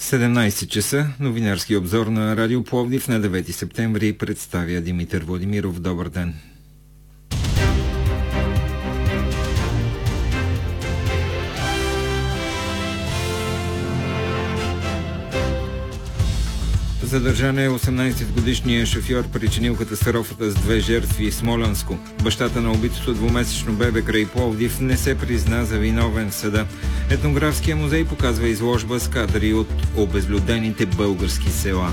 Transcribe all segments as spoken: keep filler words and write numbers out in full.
седемнайсет часа, новинарски обзор на Радио Пловдив на девети септември представя Димитър Владимиров. Добър ден! Задържан е осемнайсетгодишният шофьор, причинил катастрофата с две жертви в Смолянско. Бащата на убитото двумесечно бебе край Пловдив не се призна за виновен в съда. Етнографския музей показва изложба с кадри от обезлюдените български села.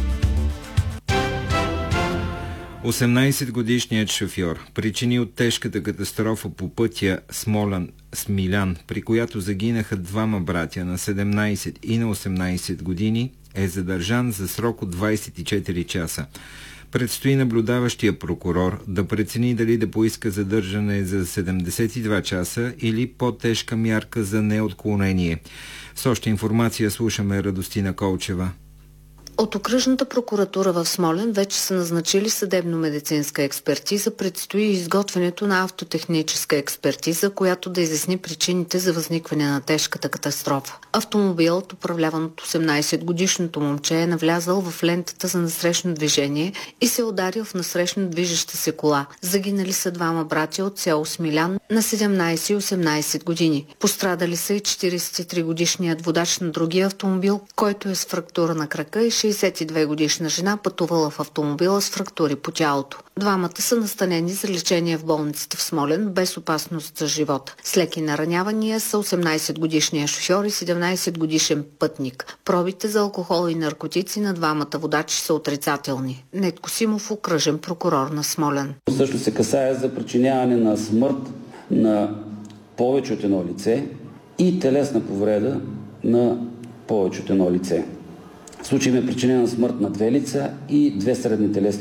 осемнайсетгодишният шофьор, причинил тежката катастрофа по пътя Смолян-Смилян, при която загинаха двама братя на седемнайсет и на осемнайсет години, е задържан за срок от двайсет и четири часа. Предстои наблюдаващия прокурор да прецени дали да поиска задържане за седемдесет и два часа или по-тежка мярка за неотклонение. С още информация слушаме Радостина Колчева. От окръжната прокуратура в Смолян вече са назначили съдебно-медицинска експертиза. Предстои изготвянето на автотехническа експертиза, която да изясни причините за възникване на тежката катастрофа. Автомобилът, управляван от осемнайсетгодишното момче, е навлязал в лентата за насрещно движение и се ударил в насрещно движеща се кола. Загинали са двама братя от село Смилян на седемнайсет и осемнайсет години. Пострадали са и четирийсет и три годишният водач на другия автомобил, който е с фрактура на крака, и шейсет и две годишна жена, пътувала в автомобила с фрактури по тялото. Двамата са настанени за лечение в болницата в Смолян без опасност за живота. С леки наранявания са осемнайсетгодишният шофьор и седемнайсетгодишен пътник. Пробите за алкохол и наркотици на двамата водачи са отрицателни. Нетко Симов, окръжен прокурор на Смолян. Също се касае за причиняване на смърт на повече от едно лице и телесна повреда на повече от едно лице. В случай има причинена смърт на две лица и две средни телесни